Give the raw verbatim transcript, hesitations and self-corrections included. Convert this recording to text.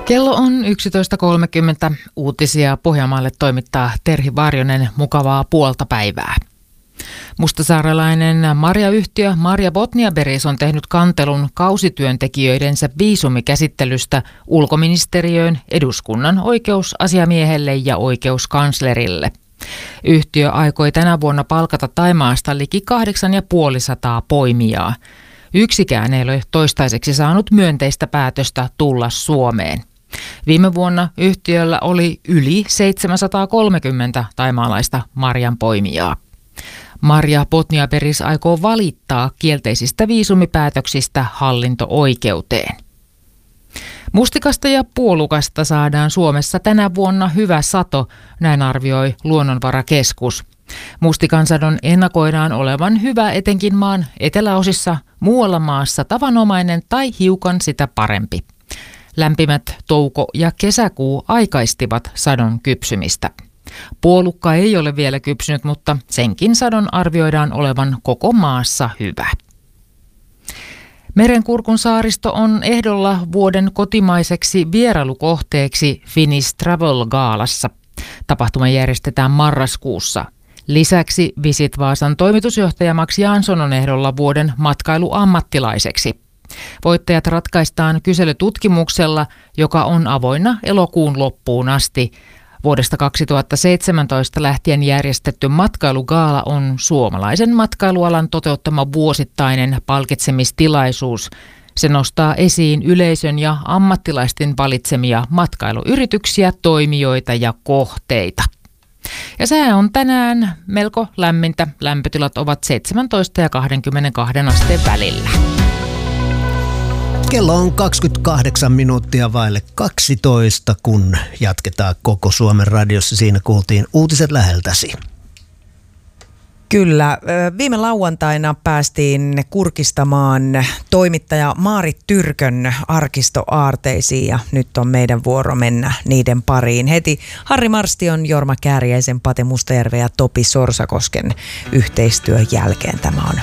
Kello on yksitoista kolmekymmentä. Uutisia Pohjanmaalle toimittaa Terhi Varjonen. Mukavaa puolta päivää. Mustasaarelainen marjayhtiö Marja Botniabergs on tehnyt kantelun kausityöntekijöidensä viisumikäsittelystä ulkoministeriöön, eduskunnan oikeusasiamiehelle ja oikeuskanslerille. Yhtiö aikoi tänä vuonna palkata Thaimaasta liki kahdeksan ja puolisataa poimijaa. Yksikään ei ole toistaiseksi saanut myönteistä päätöstä tulla Suomeen. Viime vuonna yhtiöllä oli yli seitsemänsataakolmekymmentä thaimaalaista marjanpoimijaa. Marja Botniabergs aikoo valittaa kielteisistä viisumipäätöksistä hallinto-oikeuteen. Mustikasta ja puolukasta saadaan Suomessa tänä vuonna hyvä sato, näin arvioi Luonnonvarakeskus. Mustikan sadon ennakoidaan olevan hyvä etenkin maan eteläosissa, muualla maassa tavanomainen tai hiukan sitä parempi. Lämpimät touko- ja kesäkuu aikaistivat sadon kypsymistä. Puolukka ei ole vielä kypsynyt, mutta senkin sadon arvioidaan olevan koko maassa hyvä. Merenkurkun saaristo on ehdolla vuoden kotimaiseksi vierailukohteeksi Finnish Travel Gaalassa. Tapahtuma järjestetään marraskuussa. Lisäksi Visit Vaasan toimitusjohtaja Max Jansson on ehdolla vuoden matkailuammattilaiseksi. Voittajat ratkaistaan kyselytutkimuksella, joka on avoinna elokuun loppuun asti. Vuodesta kaksituhattaseitsemäntoista lähtien järjestetty matkailugaala on suomalaisen matkailualan toteuttama vuosittainen palkitsemistilaisuus. Se nostaa esiin yleisön ja ammattilaisten valitsemia matkailuyrityksiä, toimijoita ja kohteita. Ja sää on tänään melko lämmintä. Lämpötilat ovat seitsemäntoista ja kaksikymmentäkaksi asteen välillä. Kello on kaksikymmentäkahdeksan minuuttia vaille kaksitoista, kun jatketaan Koko Suomen radiossa. Siinä kuultiin uutiset läheltäsi. Kyllä. Viime lauantaina päästiin kurkistamaan toimittaja Maarit Tyrkön arkistoaarteisiin ja nyt on meidän vuoro mennä niiden pariin. Heti Harri Marstion, Jorma Kääriäisen, Pate Mustajärven ja Topi Sorsakosken yhteistyön jälkeen tämä on